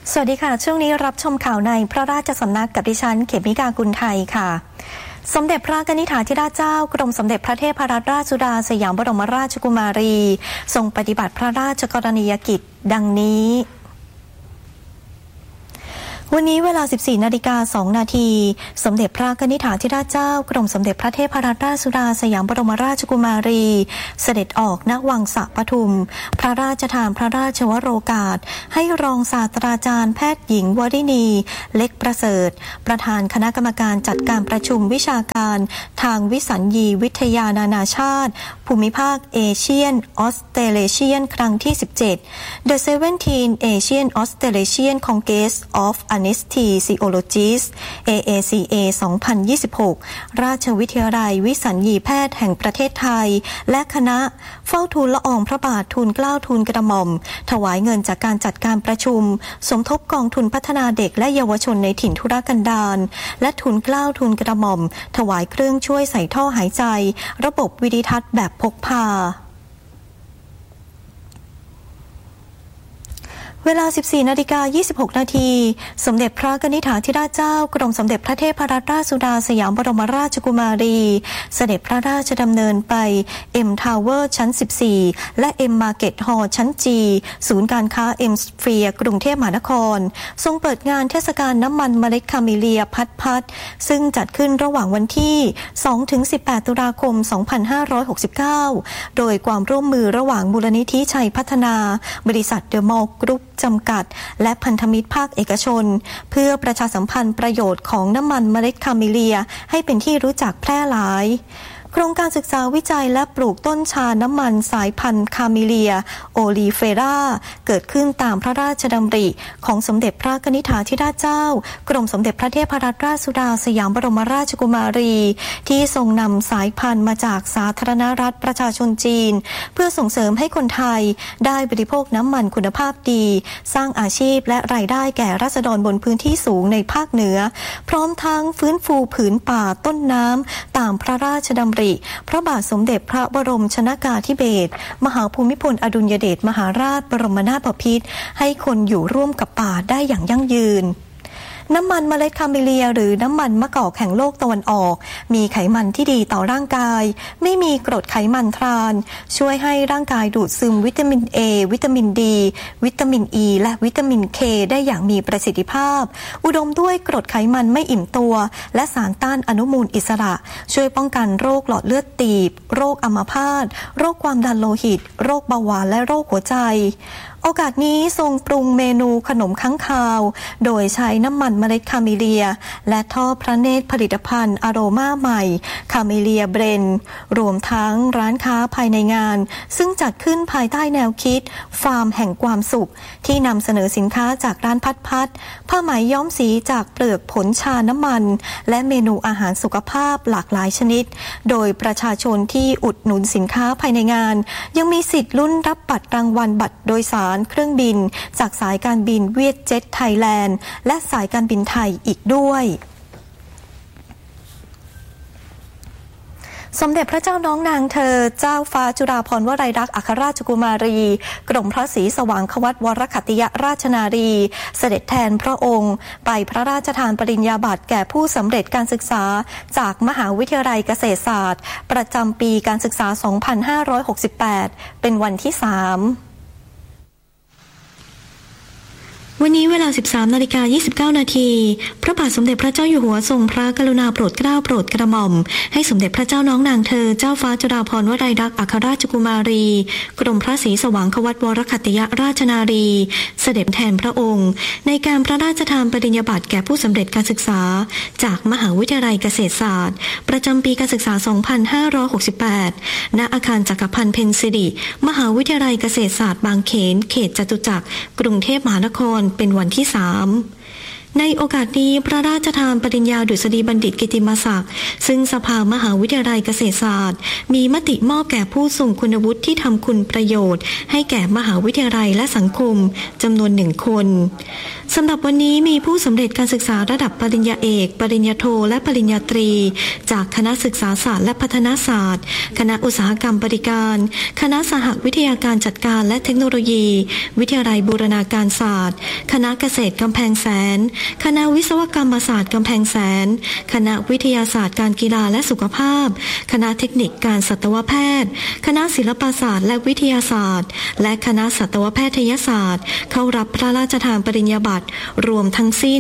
สวัสดีค่ะช่วงนี้รับชมข่าวในพระราชสำนักกับดิฉันเขมิกากุลไทยค่ะสมเด็จพระกนิษฐาธิราชเจ้ากรมสมเด็จพระเทพรัตนราชสุดาสยามบรมราชกุมารีทรงปฏิบัติพระราชกรณียกิจดังนี้วันนี้เวลา 14:02 นาทีสมเด็จพระกนิษฐาธิราชเจ้ากรมสมเด็จพระเทพรัตนราชสุดาสยามบรมราชกุมารีเสด็จออกณวังสะปทุมพระราชทานพระราชวโรกาสให้รองศาสตราจารย์แพทย์หญิงวริณีเล็กประเสริฐประธานคณะกรรมการจัดการประชุมวิชาการทางวิสัญญีวิทยานานาชาติภูมิภาคเอเชียนออสเตรเลเชียนครั้งที่ 17 The 17 Asian Australasian Congress of Anesthesiologists AACA 2026 ราชวิทยาลัยวิสัญญีแพทย์แห่งประเทศไทยและคณะเฝ้าทูลละอองพระบาททูลเกล้าทูลกระหม่อมถวายเงินจากการจัดการประชุมสมทบกองทุนพัฒนาเด็กและเยาวชนในถิ่นทุรกันดารและทูลเกล้าทูลกระหม่อมถวายเครื่องช่วยใส่ท่อหายใจระบบวิดิทัศน์แบบพกพาเวลา 14:26 นาทีสมเด็จพระกนิษฐาธิราชเจ้ากรมสมเด็จพระเทพรัตนราชสุดาสยามบรมราชกุมารีเสด็จพระราชดำเนินไป M Tower ชั้น 14 และ M Market Hall ชั้น G ศูนย์การค้า M Sphere กรุงเทพมหานครทรงเปิดงานเทศกาลน้ำมันเมล็ดคาเมเลียพัดซึ่งจัดขึ้นระหว่างวันที่ 2-18 ตุลาคม 2569 โดยความร่วมมือระหว่างมูลนิธิชัยพัฒนาบริษัทเดอะมอลล์กรุ๊ปจำกัดและพันธมิตรภาคเอกชนเพื่อประชาสัมพันธ์ประโยชน์ของน้ำมันเมล็ดคาเมเลียให้เป็นที่รู้จักแพร่หลายโครงการศึกษาวิจัยและปลูกต้นชาน้ำมันสายพันธุ์คาเมเลียโอลีเฟราเกิดขึ้นตามพระราชดำริของสมเด็จพระกนิษฐาธิราชเจ้ากรมสมเด็จพระเทพรัตนราชสุดาสยามบรมราชกุมารีที่ทรงนำสายพันธุ์มาจากสาธารณรัฐประชาชนจีนเพื่อส่งเสริมให้คนไทยได้บริโภคน้ำมันคุณภาพดีสร้างอาชีพและรายได้แก่ราษฎรบนพื้นที่สูงในภาคเหนือพร้อมทั้งฟื้นฟูผืนป่าต้นน้ำตามพระราชดำริพระบาทสมเด็จพระบรมชนกาธิเบศรมหาภูมิพลอดุลยเดชมหาราชบรมนาถบพิตรให้คนอยู่ร่วมกับป่าได้อย่างยั่งยืนน้ำมันเมล็ดคาเมเลียหรือน้ำมันมะกอกแห่งโลกตะวันออกมีไขมันที่ดีต่อร่างกายไม่มีกรดไขมันทรานช่วยให้ร่างกายดูดซึมวิตามิน A วิตามิน D วิตามิน E และวิตามิน K ได้อย่างมีประสิทธิภาพอุดมด้วยกรดไขมันไม่อิ่มตัวและสารต้านอนุมูลอิสระช่วยป้องกันโรคหลอดเลือดตีบโรคอัมพาตโรคความดันโลหิตโรคเบาหวานและโรคหัวใจโอกาสนี้ทรงปรุงเมนูขนมค้างคาวโดยใช้น้ำมันเมล็ดคาเมเลียและทอดพระเนตรผลิตภัณฑ์อโรมาใหม่คาเมเลียเบรนรวมทั้งร้านค้าภายในงานซึ่งจัดขึ้นภายใต้แนวคิดฟาร์มแห่งความสุขที่นำเสนอสินค้าจากร้านพัดผ้าไหมย้อมสีจากเปลือกผลชาน้ำมันและเมนูอาหารสุขภาพหลากหลายชนิดโดยประชาชนที่อุดหนุนสินค้าภายในงานยังมีสิทธิ์ลุ้นรับบัตรรางวัลบัตรโดยสารเครื่องบินจากสายการบินเวียดเจ็ตไทยแลนด์และสายการบินไทยอีกด้วยสมเด็จพระเจ้าน้องนางเธอเจ้าฟ้าจุฬาภรณ์วลัยลักษณ์อัครราชกุมารีกรมพระศรีสว่างควัตวรขัตติยราชนารีเสด็จแทนพระองค์ไปพระราชทานปริญญาบัตรแก่ผู้สำเร็จการศึกษาจากมหาวิทยาลัยเกษตรศาสตร์ประจำปีการศึกษา 2568 เป็นวันที่ 3วันนี้เวลา 13:29 นาทีพระบาทสมเด็จพระเจ้าอยู่หัวทรงพระกรุณาโปรดเกล้าโปรดกระหม่อมให้สมเด็จพระเจ้าน้องนางเธอเจ้าฟ้าจุฬาภรณ์วลัยลักษณ์อัครราชกุมารีกรมพระศรีสว่างควัตวรขัตติยราชนารีเสด็จแทนพระองค์ในการพระราชทานปริญญาบัตรแก่ผู้สำเร็จการศึกษาจากมหาวิทยาลัยเกษตรศาสตร์ประจำปีการศึกษา 2568 ณ อาคารจักรพันธ์เพ็ญสิริมหาวิทยาลัยเกษตรศาสตร์บางเขนเขตจตุจักรกรุงเทพมหานครเป็นวันที่ 3 ในโอกาสนี้พระราชทานปริญญาดุษฎีบัณฑิตกิตติมศักดิ์ซึ่งสภามหาวิทยาลัยเกษตรศาสตร์มีมติมอบแก่ผู้ทรงคุณวุฒิที่ทำคุณประโยชน์ให้แก่มหาวิทยาลัยและสังคมจำนวน1 คนสำหรับวันนี้มีผู้สำเร็จการศึกษาระดับปริญญาเอกปริญญาโทและปริญญาตรีจากคณะศึกษาศาสตร์และพัฒนาศาสตร์คณะอุตสาหกรรมบริการคณะสหวิทยาการจัดการและเทคโนโลยีวิทยาลัยบูรณาการศาสตร์คณะเกษตรกำแพงแสนคณะวิศวกรรมศาสตร์กำแพงแสนคณะวิทยาศาสตร์การกีฬาและสุขภาพคณะเทคนิคการสัตวแพทย์คณะศิลปศาสตร์และวิทยาศาสตร์และคณะสัตวแพทยศาสตร์เข้ารับพระราชทานปริญญาบัตรรวมทั้งสิ้น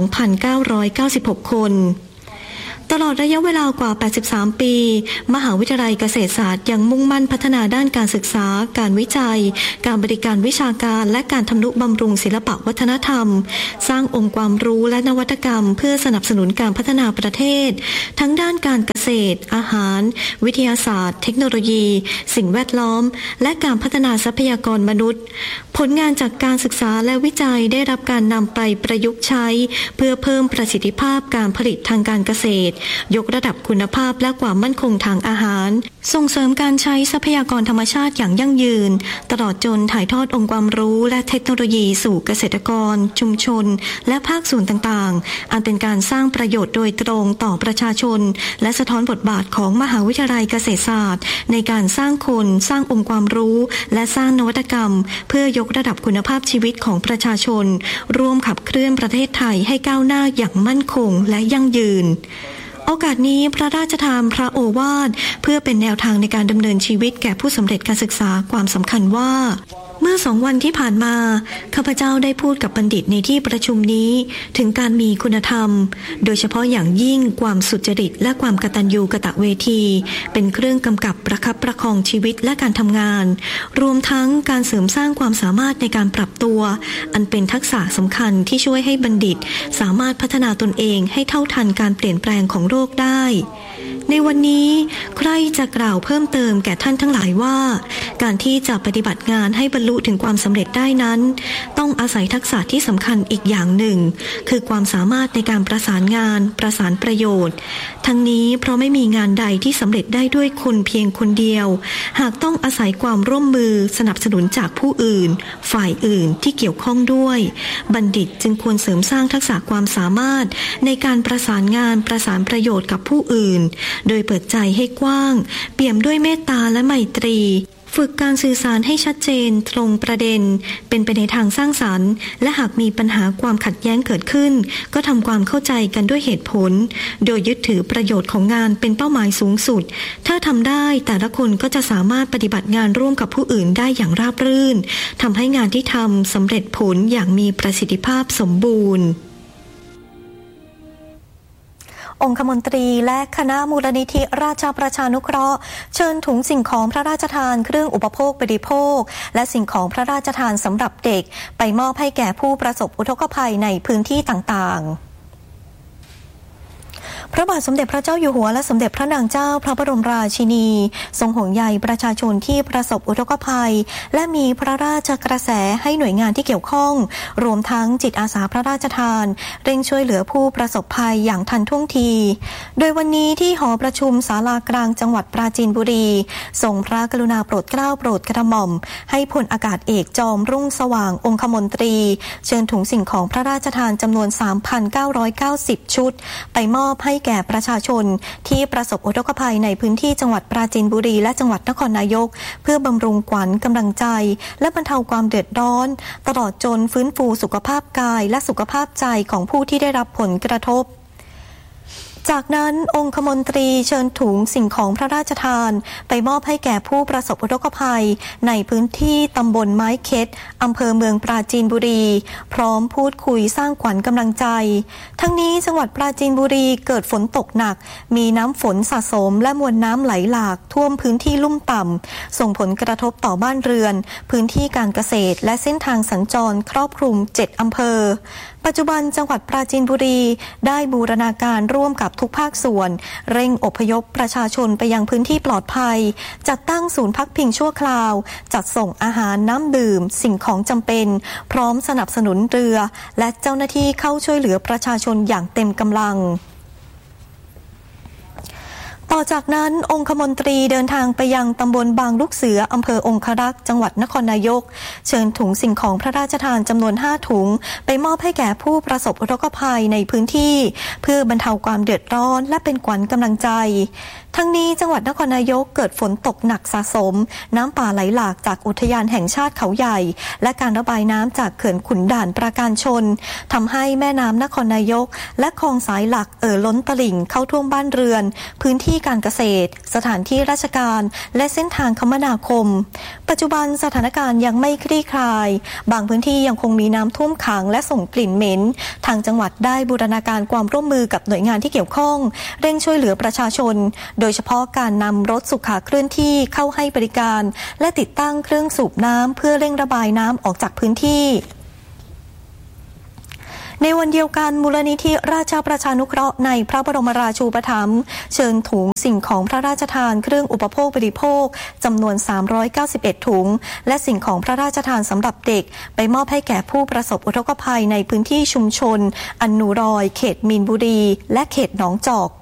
2,996 คนตลอดระยะเวลากว่า83 ปีมหาวิทยาลัยเกษตรศาสตร์ยังมุ่งมั่นพัฒนาด้านการศึกษาการวิจัยการบริการวิชาการและการทำนุบำรุงศิลปวัฒนธรรมสร้างองค์ความรู้และนวัตกรรมเพื่อสนับสนุนการพัฒนาประเทศทั้งด้านการเกษตรอาหารวิทยาศาสตร์เทคโนโลยีสิ่งแวดล้อมและการพัฒนาทรัพยากรมนุษย์ผลงานจากการศึกษาและวิจัยได้รับการนำไปประยุกต์ใช้เพื่อเพิ่มประสิทธิภาพการผลิตทางการเกษตรยกระดับคุณภาพและความมั่นคงทางอาหารส่งเสริมการใช้ทรัพยากรธรรมชาติอย่างยั่งยืนตลอดจนถ่ายทอดองค์ความรู้และเทคโนโลยีสู่เกษตรกรชุมชนและภาคส่วนต่างๆอันเป็นการสร้างประโยชน์โดยตรงต่อประชาชนและสะท้อนบทบาทของมหาวิทยาลัยเกษตรศาสตร์ในการสร้างคนสร้างองค์ความรู้และสร้างนวัตกรรมเพื่อยกระดับคุณภาพชีวิตของประชาชนร่วมขับเคลื่อนประเทศไทยให้ก้าวหน้าอย่างมั่นคงและยั่งยืนโอกาสนี้พระราชทานพระโอวาทเพื่อเป็นแนวทางในการดำเนินชีวิตแก่ผู้สำเร็จการศึกษาความสำคัญว่าเมื่อ2 วันที่ผ่านมาข้าพเจ้าได้พูดกับบัณฑิตในที่ประชุมนี้ถึงการมีคุณธรรมโดยเฉพาะอย่างยิ่งความสุจริตและความกตัญญูกตเวทีเป็นเครื่องกำกับประคับประคองชีวิตและการทำงานรวมทั้งการเสริมสร้างความสามารถในการปรับตัวอันเป็นทักษะสำคัญที่ช่วยให้บัณฑิตสามารถพัฒนาตนเองให้เท่าทันการเปลี่ยนแปลงของโลกได้ในวันนี้ใครจะกล่าวเพิ่มเติมแก่ท่านทั้งหลายว่าการที่จะปฏิบัติงานให้บรรลุถึงความสำเร็จได้นั้นต้องอาศัยทักษะที่สำคัญอีกอย่างหนึ่งคือความสามารถในการประสานงานประสานประโยชน์ทั้งนี้เพราะไม่มีงานใดที่สำเร็จได้ด้วยคนเพียงคนเดียวหากต้องอาศัยความร่วมมือสนับสนุนจากผู้อื่นฝ่ายอื่นที่เกี่ยวข้องด้วยบัณฑิตจึงควรเสริมสร้างทักษะความสามารถในการประสานงานประสานประโยชน์กับผู้อื่นโดยเปิดใจให้กว้างเปี่ยมด้วยเมตตาและไมตรีฝึกการสื่อสารให้ชัดเจนตรงประเด็นเป็นไปในทางสร้างสรรค์และหากมีปัญหาความขัดแย้งเกิดขึ้นก็ทำความเข้าใจกันด้วยเหตุผลโดยยึดถือประโยชน์ของงานเป็นเป้าหมายสูงสุดถ้าทำได้แต่ละคนก็จะสามารถปฏิบัติงานร่วมกับผู้อื่นได้อย่างราบรื่นทำให้งานที่ทำสำเร็จผลอย่างมีประสิทธิภาพสมบูรณ์องคมนตรีและคณะมูลนิธิราชประชานุเคราะห์เชิญถุงสิ่งของพระราชทานเครื่องอุปโภคบริโภคและสิ่งของพระราชทานสำหรับเด็กไปมอบให้แก่ผู้ประสบอุทกภัยในพื้นที่ต่างๆพระบาทสมเด็จพระเจ้าอยู่หัวและสมเด็จพระนางเจ้าพระบรมราชินีทรงห่วงใยประชาชนที่ประสบอุทกภัยและมีพระราชกระแสให้หน่วยงานที่เกี่ยวข้องรวมทั้งจิตอาสาพระราชทานเร่งช่วยเหลือผู้ประสบภัยอย่างทันท่วงทีโดยวันนี้ที่หอประชุมศาลากลางจังหวัดปราจีนบุรีทรงพระกรุณาโปรดเกล้าโปรดกระหม่อมให้พลอากาศเอกจอมรุ่งสว่างองคมนตรีเชิญถุงสิ่งของพระราชทานจำนวน 3,990 ชุดไปมอบให้แก่ประชาชนที่ประสบอุทกภัยในพื้นที่จังหวัดปราจีนบุรีและจังหวัดนครนายกเพื่อบำรุงขวัญกำลังใจและบรรเทาความเดือดร้อนตลอดจนฟื้นฟูสุขภาพกายและสุขภาพใจของผู้ที่ได้รับผลกระทบจากนั้นองคมนตรีเชิญถุงสิ่งของพระราชทานไปมอบให้แก่ผู้ประสบอุทกภัยในพื้นที่ตำบลไม้เค็ดอำเภอเมืองปราจีนบุรีพร้อมพูดคุยสร้างขวัญกำลังใจทั้งนี้จังหวัดปราจีนบุรีเกิดฝนตกหนักมีน้ำฝนสะสมและมวลน้ำไหลหลากท่วมพื้นที่ลุ่มต่ำส่งผลกระทบต่อบ้านเรือนพื้นที่การเกษตรและเส้นทางสัญจรครอบคลุม7 อำเภอปัจจุบันจังหวัดปราจีนบุรีได้บูรณาการร่วมกับทุกภาคส่วนเร่งอพยพประชาชนไปยังพื้นที่ปลอดภัยจัดตั้งศูนย์พักพิงชั่วคราวจัดส่งอาหารน้ำดื่มสิ่งของจำเป็นพร้อมสนับสนุนเรือและเจ้าหน้าที่เข้าช่วยเหลือประชาชนอย่างเต็มกำลังต่อจากนั้นองคมนตรีเดินทางไปยังตำบลบางลูกเสืออำเภอองครักษ์จังหวัดนครนายกเชิญถุงสิ่งของพระราชทานจำนวน5ถุงไปมอบให้แก่ผู้ประสบอุทกภัยในพื้นที่เพื่อบรรเทาความเดือดร้อนและเป็นขวัญกำลังใจทั้งนี้จังหวัดนครนายกเกิดฝนตกหนักสะสมน้ำป่าไหลหลากจากอุทยานแห่งชาติเขาใหญ่และการระบายน้ำจากเขื่อนขุนด่านปราการชนทำให้แม่น้ำนครนายกและคลองสายหลักล้นตลิ่งเข้าท่วมบ้านเรือนพื้นที่การเกษตรสถานที่ราชการและเส้นทางคมนาคมปัจจุบันสถานการณ์ยังไม่คลี่คลายบางพื้นที่ยังคงมีน้ำท่วมขังและส่งกลิ่นเหม็นทางจังหวัดได้บูรณาการความร่วมมือกับหน่วยงานที่เกี่ยวข้องเร่งช่วยเหลือประชาชนโดยเฉพาะการนำรถสุขาเคลื่อนที่เข้าให้บริการและติดตั้งเครื่องสูบน้ำเพื่อเร่งระบายน้ำออกจากพื้นที่ในวันเดียวกันมูลนิธิราชประชานุเคราะห์ในพระบรมราชูปถัมภ์เชิญถุงสิ่งของพระราชทานเครื่องอุปโภคบริโภคจำนวน391ถุงและสิ่งของพระราชทานสำหรับเด็กไปมอบให้แก่ผู้ประสบอุทกภัยในพื้นที่ชุมชนอนูรอยเขตมีนบุรีและเขตหนองจอก